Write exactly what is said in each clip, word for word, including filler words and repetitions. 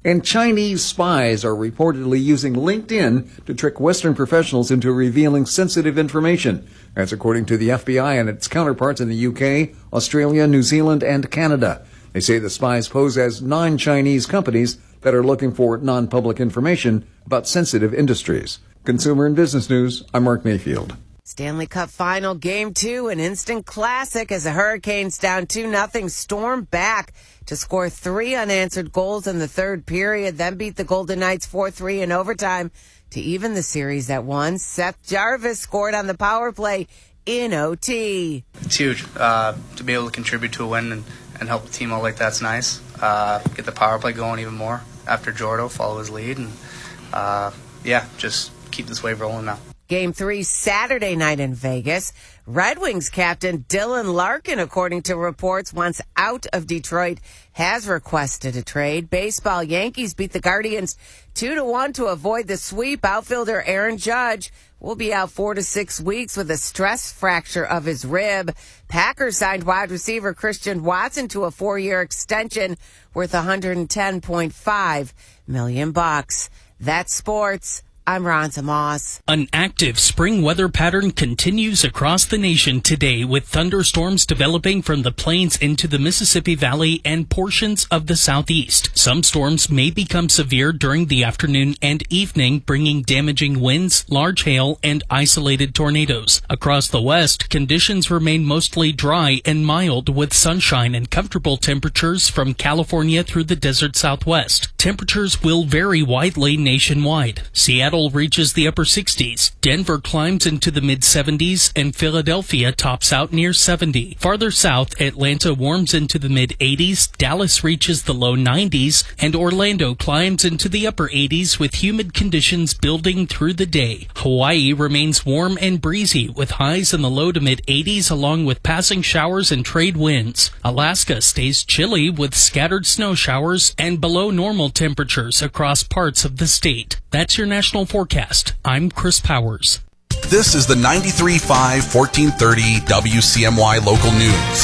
And Chinese spies are reportedly using LinkedIn to trick Western professionals into revealing sensitive information. That's according to the F B I and its counterparts in the U K, Australia, New Zealand, and Canada. They say the spies pose as non-Chinese companies that are looking for non-public information about sensitive industries. Consumer and Business News, I'm Mark Mayfield. Stanley Cup Final Game two, an instant classic as the Hurricanes down two nothing stormed back to score three unanswered goals in the third period, then beat the Golden Knights four three in overtime to even the series at one. Seth Jarvis scored on the power play in O T. It's huge. Uh, to be able to contribute to a win and, and help the team out like that's nice. Uh, get the power play going even more after Jordo, follow his lead, and uh, yeah, just keep this wave rolling now. Game three, Saturday night in Vegas. Red Wings captain Dylan Larkin, according to reports, once out of Detroit, has requested a trade. Baseball, Yankees beat the Guardians two to one to avoid the sweep. Outfielder Aaron Judge will be out four to six weeks with a stress fracture of his rib. Packers signed wide receiver Christian Watson to a four-year extension worth one hundred ten point five million bucks. That's sports. I'm Ronza Moss. An active spring weather pattern continues across the nation today, with thunderstorms developing from the plains into the Mississippi Valley and portions of the southeast. Some storms may become severe during the afternoon and evening, bringing damaging winds, large hail, and isolated tornadoes. Across the west, conditions remain mostly dry and mild, with sunshine and comfortable temperatures from California through the desert southwest. Temperatures will vary widely nationwide. Seattle reaches the upper sixties. Denver climbs into the mid seventies, and Philadelphia tops out near seventy. Farther south, Atlanta warms into the mid eighties, Dallas reaches the low nineties, and Orlando climbs into the upper eighties with humid conditions building through the day. Hawaii remains warm and breezy with highs in the low to mid eighties along with passing showers and trade winds. Alaska stays chilly with scattered snow showers and below normal temperatures across parts of the state. That's your national forecast. I'm Chris Powers. This is the ninety-three point five, fourteen thirty W C M Y local news.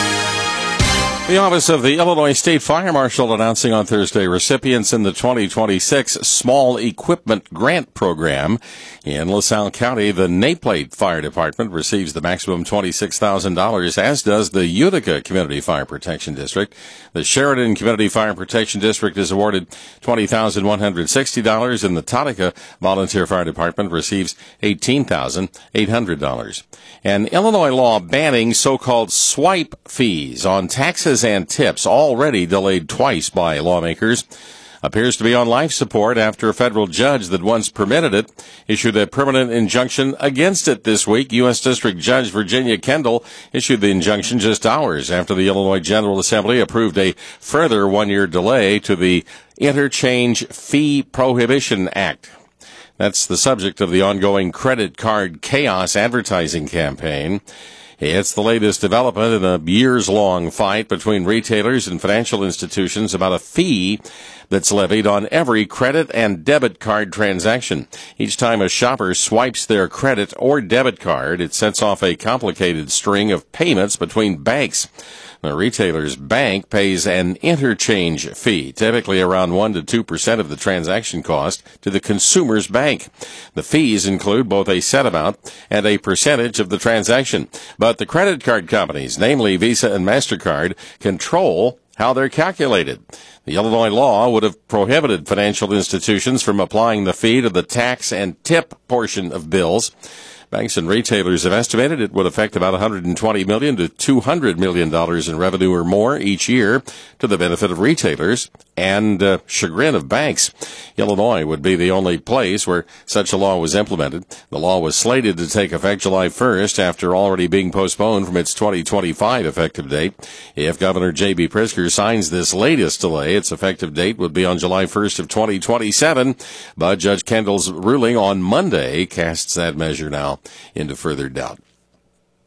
The Office of the Illinois State Fire Marshal announcing on Thursday recipients in the twenty twenty-six Small Equipment Grant Program. In LaSalle County, the Naplate Fire Department receives the maximum twenty-six thousand dollars, as does the Utica Community Fire Protection District. The Sheridan Community Fire Protection District is awarded twenty thousand one hundred sixty dollars, and the Tautica Volunteer Fire Department receives eighteen thousand eight hundred dollars. An Illinois law banning so-called swipe fees on taxes and tips, already delayed twice by lawmakers, appears to be on life support after a federal judge that once permitted it issued a permanent injunction against it this week. U S District Judge Virginia Kendall issued the injunction just hours after the Illinois General Assembly approved a further one-year delay to the Interchange Fee Prohibition Act. That's the subject of the ongoing credit card chaos advertising campaign. It's the latest development in a years-long fight between retailers and financial institutions about a fee that's levied on every credit and debit card transaction. Each time a shopper swipes their credit or debit card, it sets off a complicated string of payments between banks. The retailer's bank pays an interchange fee, typically around one to two percent of the transaction cost, to the consumer's bank. The fees include both a set amount and a percentage of the transaction. But the credit card companies, namely Visa and MasterCard, control how they're calculated. The Illinois law would have prohibited financial institutions from applying the fee to the tax and tip portion of bills. Banks and retailers have estimated it would affect about one hundred twenty million dollars to two hundred million dollars in revenue or more each year, to the benefit of retailers and uh, chagrin of banks. Illinois would be the only place where such a law was implemented. The law was slated to take effect July first after already being postponed from its twenty twenty-five effective date. If Governor J B. Pritzker signs this latest delay, its effective date would be on July first of twenty twenty-seven. But Judge Kendall's ruling on Monday casts that measure now into further doubt.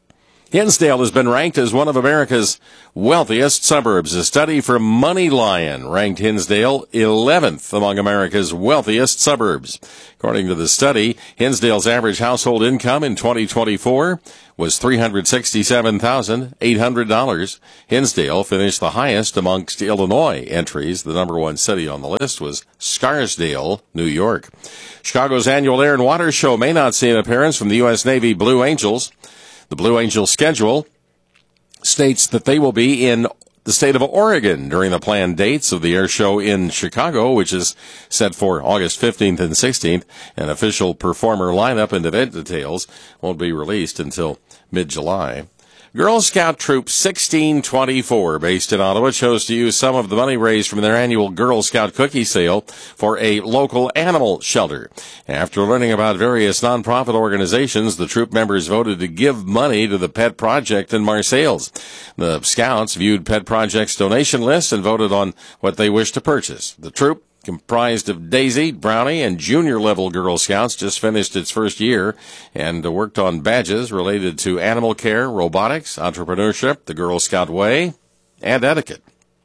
Hinsdale has been ranked as one of America's wealthiest suburbs. A study from MoneyLion ranked Hinsdale eleventh among America's wealthiest suburbs. According to the study, Hinsdale's average household income in twenty twenty-four was three hundred sixty-seven thousand eight hundred dollars. Hinsdale finished the highest amongst Illinois entries. The number one city on the list was Scarsdale, New York. Chicago's annual Air and Water Show may not see an appearance from the U S Navy Blue Angels. The Blue Angels schedule states that they will be in the state of Oregon during the planned dates of the air show in Chicago, which is set for August fifteenth and sixteenth. An official performer lineup and event details won't be released until mid-July. Girl Scout Troop sixteen twenty-four, based in Ottawa, chose to use some of the money raised from their annual Girl Scout cookie sale for a local animal shelter. After learning about various nonprofit organizations, the troop members voted to give money to the Pet Project in Marseilles. The Scouts viewed Pet Project's donation list and voted on what they wished to purchase. The troop, comprised of Daisy, Brownie, and junior-level Girl Scouts, just finished its first year and worked on badges related to animal care, robotics, entrepreneurship, the Girl Scout way, and etiquette.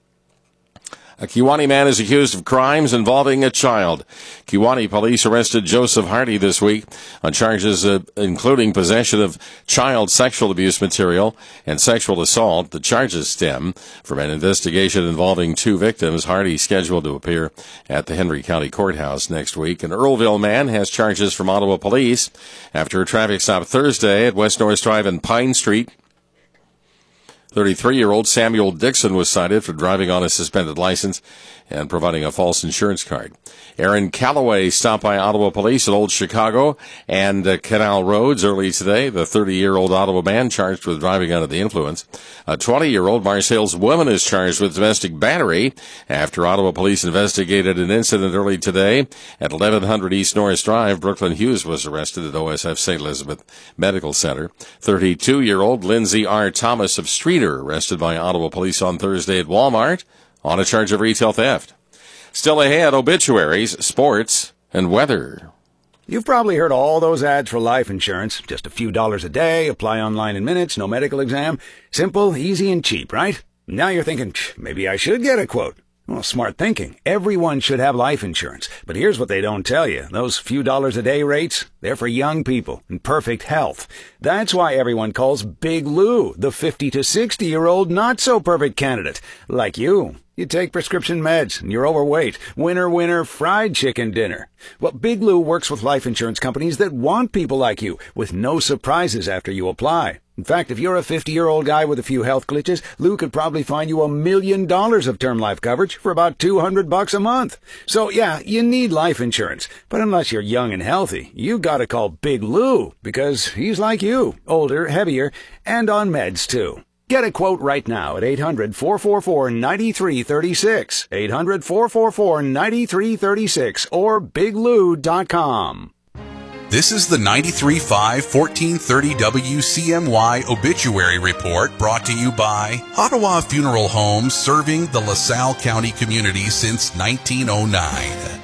A Kewanee man is accused of crimes involving a child. Kewanee police arrested Joseph Hardy this week on charges of including possession of child sexual abuse material and sexual assault. The charges stem from an investigation involving two victims. Hardy scheduled to appear at the Henry County Courthouse next week. An Earlville man has charges from Ottawa police after a traffic stop Thursday at West North Drive and Pine Street. thirty-three-year-old Samuel Dixon was cited for driving on a suspended license and providing a false insurance card. Aaron Calloway stopped by Ottawa police at Old Chicago and uh, Canal Roads early today. The thirty-year-old Ottawa man charged with driving under the influence. A twenty-year-old Marseilles woman is charged with domestic battery after Ottawa police investigated an incident early today at eleven hundred East Norris Drive. Brooklyn Hughes was arrested at O S F Saint Elizabeth Medical Center. thirty-two-year-old Lindsay R. Thomas of Streeter arrested by Ottawa police on Thursday at Walmart on a charge of retail theft. Still ahead, obituaries, sports, and weather. You've probably heard all those ads for life insurance. Just a few dollars a day, apply online in minutes, no medical exam. Simple, easy, and cheap, right? Now you're thinking, maybe I should get a quote. Well, smart thinking. Everyone should have life insurance. But here's what they don't tell you. Those few dollars a day rates, they're for young people in perfect health. That's why everyone calls Big Lou the fifty to sixty-year-old not-so-perfect candidate. Like you. You take prescription meds, and you're overweight. Winner, winner, fried chicken dinner. Well, Big Lou works with life insurance companies that want people like you, with no surprises after you apply. In fact, if you're a fifty-year-old guy with a few health glitches, Lou could probably find you a million dollars of term life coverage for about two hundred bucks a month. So, yeah, you need life insurance. But unless you're young and healthy, you gotta call Big Lou, because he's like you, older, heavier, and on meds, too. Get a quote right now at eight hundred, four four four, nine three three six, eight hundred, four four four, nine three three six, or big lou dot com. This is the ninety-three point five, fourteen thirty W C M Y Obituary Report, brought to you by Ottawa Funeral Home, serving the LaSalle County community since nineteen oh nine.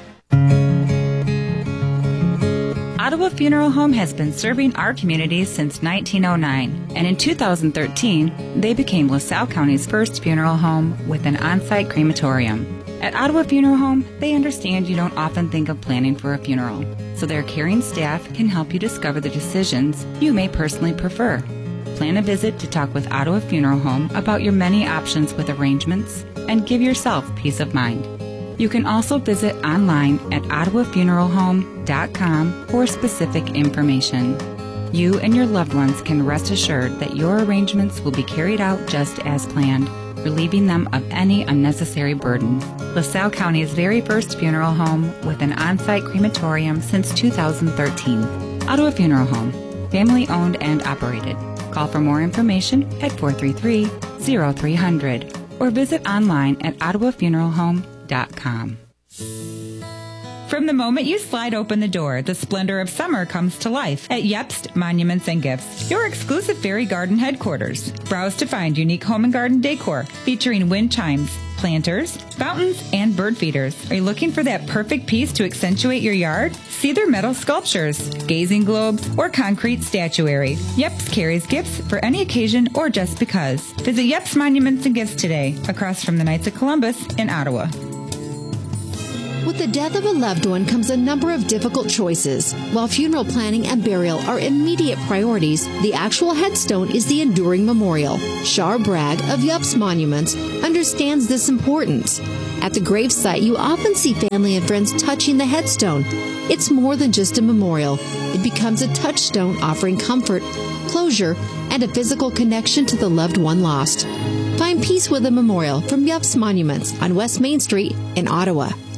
Ottawa Funeral Home has been serving our community since nineteen oh nine, and in two thousand thirteen, they became LaSalle County's first funeral home with an on-site crematorium. At Ottawa Funeral Home, they understand you don't often think of planning for a funeral, so their caring staff can help you discover the decisions you may personally prefer. Plan a visit to talk with Ottawa Funeral Home about your many options with arrangements and give yourself peace of mind. You can also visit online at ottawa funeral home dot com for specific information. You and your loved ones can rest assured that your arrangements will be carried out just as planned, relieving them of any unnecessary burden. LaSalle County's very first funeral home with an on-site crematorium since two thousand thirteen. Ottawa Funeral Home, family owned and operated. Call for more information at four three three, zero three zero zero or visit online at ottawa funeral home dot com. From the moment you slide open the door, the splendor of summer comes to life at Yepst Monuments and Gifts, your exclusive fairy garden headquarters. Browse to find unique home and garden decor featuring wind chimes, planters, fountains, and bird feeders. Are you looking for that perfect piece to accentuate your yard? See their metal sculptures, gazing globes, or concrete statuary. Yepes carries gifts for any occasion or just because. Visit Yepes Monuments and Gifts today, across from the Knights of Columbus in Ottawa. With the death of a loved one comes a number of difficult choices. While funeral planning and burial are immediate priorities, the actual headstone is the enduring memorial. Shar Bragg of Yepes Monuments understands this importance. At the gravesite, you often see family and friends touching the headstone. It's more than just a memorial. It becomes a touchstone offering comfort, closure, and a physical connection to the loved one lost. Find peace with a memorial from Yepes Monuments on West Main Street in Ottawa.